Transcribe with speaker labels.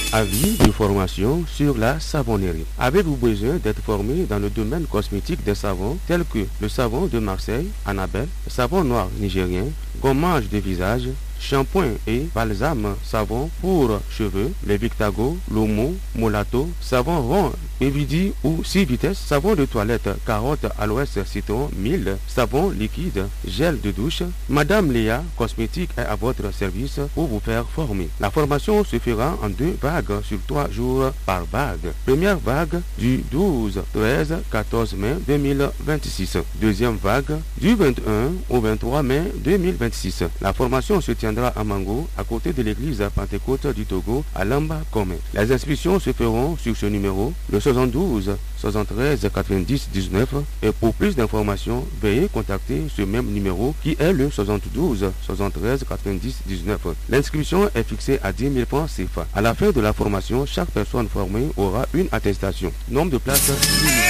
Speaker 1: Avis de formation sur la savonnerie. Avez-vous besoin d'être formé dans le domaine cosmétique des savons tels que le savon de Marseille, Annabelle, le savon noir nigérien, gommage de visage, shampoing et balsame savon pour cheveux, les Victago, Lomo, Molato, savon rond, Evidi ou 6 vitesses, savon de toilette, carotte, aloès, citron, 1000, savon liquide, gel de douche. Madame Léa Cosmétique est à votre service pour vous faire former. La formation se fera en 2 vagues sur 3 jours par vague. Première vague du 12, 13, 14 mai 2026. Deuxième vague du 21 au 23 mai 2026. La formation se tiendra à Mango, à côté de l'église Pentecôte du Togo, à Lamba Comé. Les inscriptions se feront sur ce numéro, le 72 73 90 19, et pour plus d'informations, veuillez contacter ce même numéro qui est le 72 73 90 19. L'inscription est fixée à 10 000 francs CFA. À la fin de la formation, chaque personne formée aura une attestation. Nombre de places